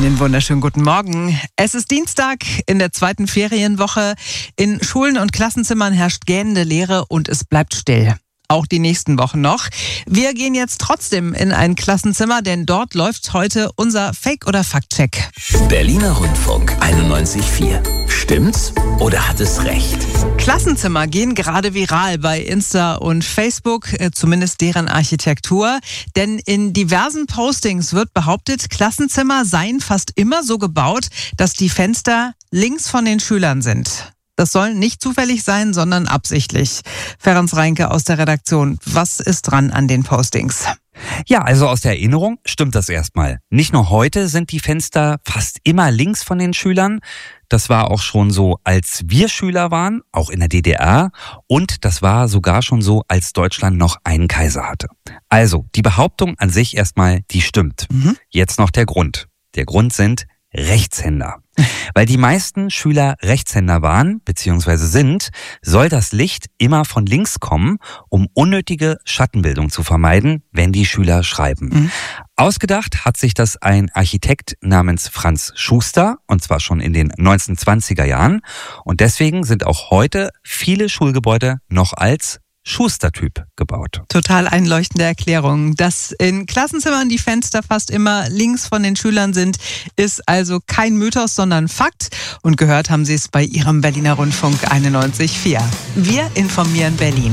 Einen wunderschönen guten Morgen. Es ist Dienstag in der zweiten Ferienwoche. In Schulen und Klassenzimmern herrscht gähnende Leere und es bleibt still. Auch die nächsten Wochen noch. Wir gehen jetzt trotzdem in ein Klassenzimmer, denn dort läuft heute unser Fake- oder Fakt-Check. Berliner Rundfunk 91,4. Stimmt's oder hat es recht? Klassenzimmer gehen gerade viral bei Insta und Facebook, zumindest deren Architektur. Denn in diversen Postings wird behauptet, Klassenzimmer seien fast immer so gebaut, dass die Fenster links von den Schülern sind. Das soll nicht zufällig sein, sondern absichtlich. Ferenc Reinke aus der Redaktion, was ist dran an den Postings? Ja, also aus der Erinnerung stimmt das erstmal. Nicht nur heute sind die Fenster fast immer links von den Schülern. Das war auch schon so, als wir Schüler waren, auch in der DDR. Und das war sogar schon so, als Deutschland noch einen Kaiser hatte. Also, die Behauptung an sich erstmal, die stimmt. Jetzt noch der Grund. Der Grund sind Rechtshänder. Weil die meisten Schüler Rechtshänder waren bzw. sind, soll das Licht immer von links kommen, um unnötige Schattenbildung zu vermeiden, wenn die Schüler schreiben. Ausgedacht hat sich das ein Architekt namens Franz Schuster, und zwar schon in den 1920er Jahren. Und deswegen sind auch heute viele Schulgebäude noch als Schuster-Typ gebaut. Total einleuchtende Erklärung. Dass in Klassenzimmern die Fenster fast immer links von den Schülern sind, ist also kein Mythos, sondern Fakt. Und gehört haben Sie es bei Ihrem Berliner Rundfunk 91,4. Wir informieren Berlin.